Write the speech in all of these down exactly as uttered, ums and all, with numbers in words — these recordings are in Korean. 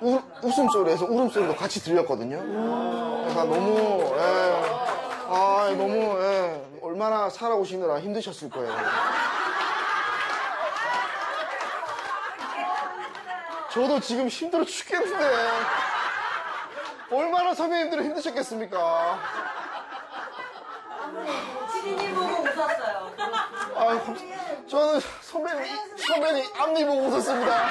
우, 웃음소리에서 울음소리도 같이 들렸거든요. 그러니까 너무, 예, 아, 너무, 예, 얼마나 살아오시느라 힘드셨을 거예요. 저도 지금 힘들어 죽겠는데 얼마나 선배님들은 힘드셨겠습니까? 피디님 보고 웃었어요. 아, 저는 선배님, 선배님 앞니 보고 웃었습니다.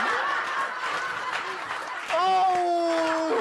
아우.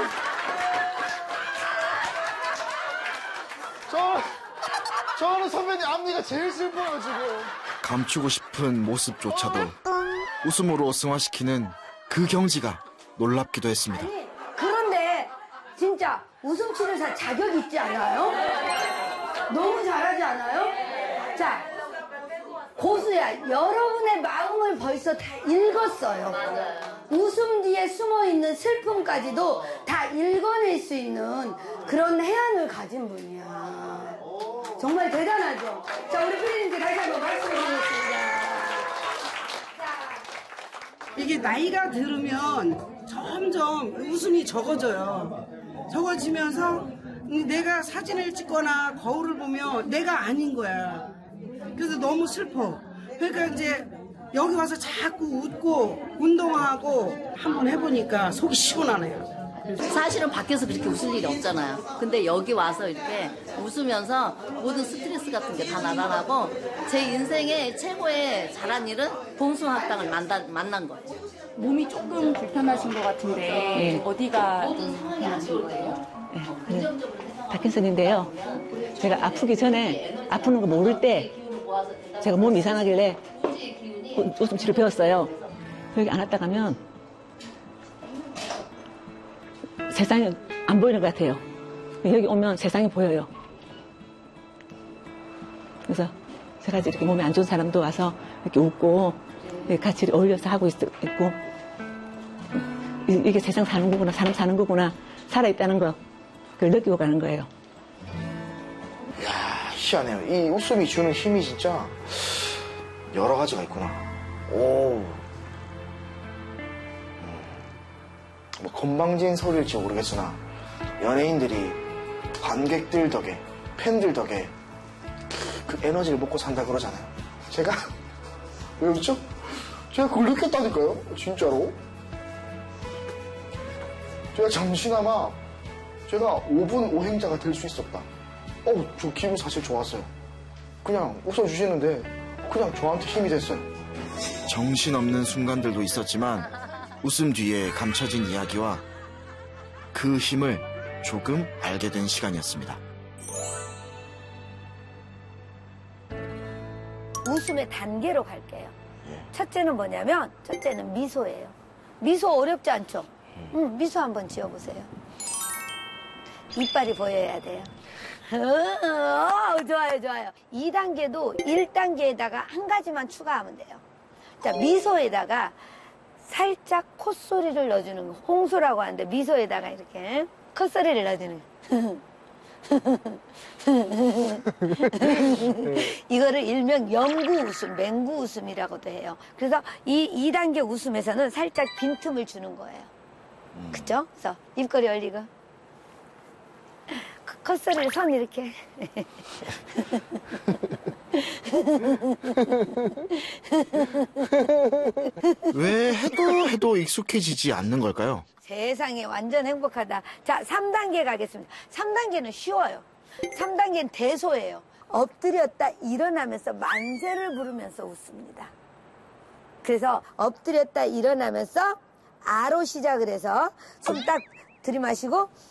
저, 저는 선배님 앞니가 제일 슬퍼요, 지금. 감추고 싶은 모습조차도 웃음으로 승화시키는 그 경지가 놀랍기도 했습니다. 아니, 그런데 진짜 웃음 치료사 자격 있지 않아요? 너무 잘하지 않아요? 자, 고수야, 여러분의 마음을 벌써 다 읽었어요. 웃음 뒤에 숨어있는 슬픔까지도 다 읽어낼 수 있는 그런 해안을 가진 분이야. 정말 대단하죠? 자, 우리 피디님께 다시 한번 말씀드리겠습니다. 이게 나이가 들으면 점점 웃음이 적어져요. 적어지면서 내가 사진을 찍거나 거울을 보면 내가 아닌 거야. 그래서 너무 슬퍼. 그러니까 이제 여기 와서 자꾸 웃고 운동하고 한번 해보니까 속이 시원하네요. 사실은 밖에서 그렇게 웃을 일이 없잖아요. 근데 여기 와서 이렇게 웃으면서 모든 스트레스 같은 게 다 나가고 제 인생의 최고의 잘한 일은 봉숭아학당을 만난, 만난 거예요. 몸이 조금 불편하신 것 같은데 네. 어디가 불편하신 거예요? 네, 파킨슨인데요. 제가 아프기 전에 아프는 거 모를 때 제가 몸이 이상하길래 웃음 치료 배웠어요. 여기 안 왔다 가면 세상이 안 보이는 것 같아요. 여기 오면 세상이 보여요. 그래서 제가 이렇게 몸이 안 좋은 사람도 와서 이렇게 웃고 같이 어울려서 하고 있, 있고 이게 세상 사는 거구나, 사람 사는 거구나, 살아있다는 거 그걸 느끼고 가는 거예요. 이야, 희한해요. 이 웃음이 주는 힘이 진짜 여러 가지가 있구나. 오. 음, 뭐 건방진 소리일지 모르겠으나 연예인들이 관객들 덕에, 팬들 덕에 그 에너지를 먹고 산다 그러잖아요. 제가 왜 웃죠? 제가 그걸 느꼈다니까요. 진짜로. 제가 잠시나마 제가 오 분 오행자가 될 수 있었다. 어우, 저 기분 사실 좋았어요. 그냥 웃어주시는데 그냥 저한테 힘이 됐어요. 정신없는 순간들도 있었지만 웃음 뒤에 감춰진 이야기와 그 힘을 조금 알게 된 시간이었습니다. 웃음의 단계로 갈게요. 첫째는 뭐냐면 첫째는 미소예요. 미소 어렵지 않죠? 응, 미소 한번 지어보세요. 이빨이 보여야 돼요. 어, 좋아요, 좋아요. 이 단계도 일 단계에다가 한 가지만 추가하면 돼요. 자, 미소에다가 살짝 콧소리를 넣어주는 거. 홍소라고 하는데 미소에다가 이렇게 콧소리를 넣어주는 거. 이거를 일명 영구 웃음, 맹구 웃음이라고도 해요. 그래서 이 이 단계 웃음에서는 살짝 빈틈을 주는 거예요. 그죠? 그래서 입꼬리 올리고 콧소리를 손 이렇게 왜 해도 해도 익숙해지지 않는 걸까요? 세상에 완전 행복하다. 자, 삼 단계 가겠습니다. 삼 단계는 쉬워요. 삼 단계는 대소예요. 엎드렸다 일어나면서 만세를 부르면서 웃습니다. 그래서 엎드렸다 일어나면서 아로 시작을 해서 숨 딱 들이마시고